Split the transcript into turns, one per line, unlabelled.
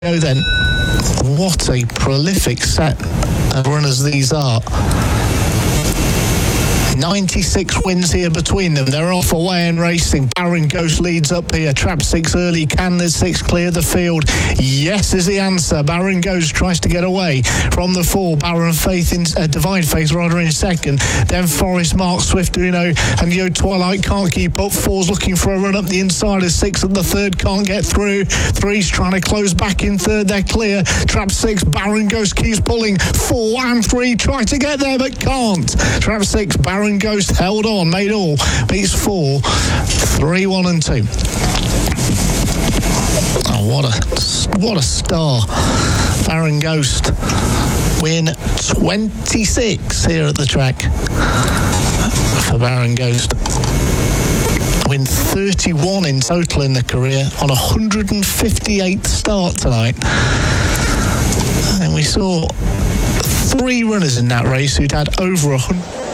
Go then. What a prolific set of runners these are. 96 wins here between them. They're off away and racing. Baron Ghost leads up here. Trap 6 early. Can the 6 clear the field? Yes is the answer. Baron Ghost tries to get away from the 4. Baron Faith in Divine Faith rather in second. Then Forest, Mark, Swift, Uno and Yo Twilight can't keep up. 4's looking for a run up the inside of 6 at the third. Can't get through. 3's trying to close back in third. They're clear. Trap 6. Baron Ghost keeps pulling. 4 and 3 try to get there but can't. Trap 6. Baron Ghost held on, made all, beats 4, 3, 1 and 2. Oh, what a star. Baron Ghost win 26 here at the track for Baron Ghost. Win 31 in total in the career on 158th start tonight. And we saw 3 runners in that race who'd had over 100.